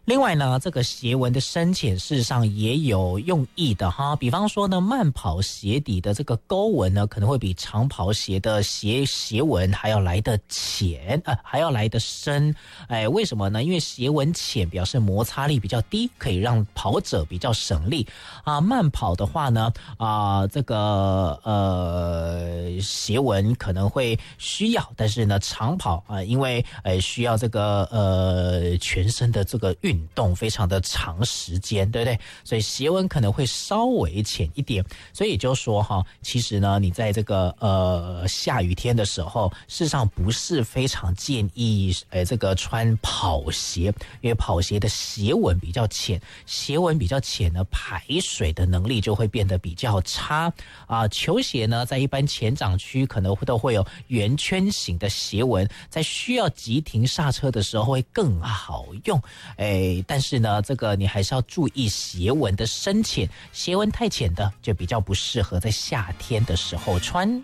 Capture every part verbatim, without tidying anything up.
另外呢，这个鞋纹的深浅事实上也有用意的哈，比方说呢，慢跑鞋底的这个沟纹呢，可能会比长跑鞋的鞋鞋纹还要来得浅，呃，还要来得深。哎，为什么呢？因为鞋纹浅表示摩擦力比较低，可以让跑者比较省力啊。慢跑的话呢，啊，这个呃鞋纹可能会需要，但是呢，长跑啊，因为呃需要这个呃全身的这个运动非常的长时间，对不对？所以鞋纹可能会稍微浅一点。所以也就是说哈，其实呢，你在这个呃下雨天的时候，事实上不是非常建议呃这个穿跑鞋，因为跑鞋的鞋纹比较浅，鞋纹比较浅呢，排水的能力就会变得比较差啊。球鞋呢，在一般前掌区可能都会有圆圈形的鞋纹，在需要急停刹车的时候会更好用。哎，但是呢，这个你还是要注意鞋纹的深浅，鞋纹太浅的就比较不适合在夏天的时候穿。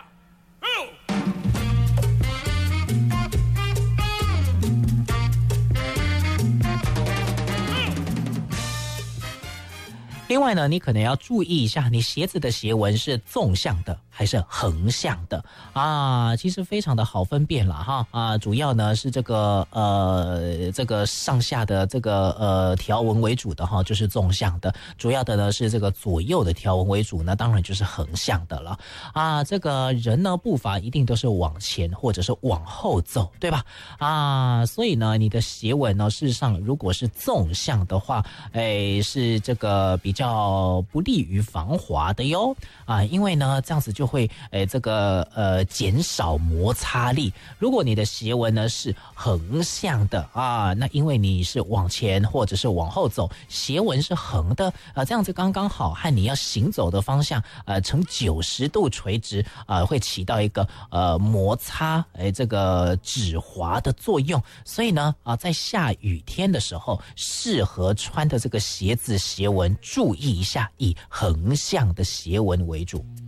另外呢，你可能要注意一下，你鞋子的鞋纹是纵向的还是横向的啊？其实非常的好分辨了哈啊，主要呢是这个呃这个上下的这个呃条纹为主的哈，就是纵向的；主要的呢是这个左右的条纹为主，那当然就是横向的了啊。这个人呢步伐一定都是往前或者是往后走，对吧？啊，所以呢，你的鞋纹呢，事实上如果是纵向的话，哎，是这个比较。较不利于防滑的哟啊，因为呢这样子就会呃这个呃减少摩擦力。如果你的鞋纹呢是横向的啊，那因为你是往前或者是往后走，鞋纹是横的啊，这样子刚刚好和你要行走的方向呃呈九十度垂直啊，会起到一个呃摩擦哎这个止滑的作用。所以呢啊，在下雨天的时候，适合穿的这个鞋子鞋纹注意一下，以横向的鞋纹为主。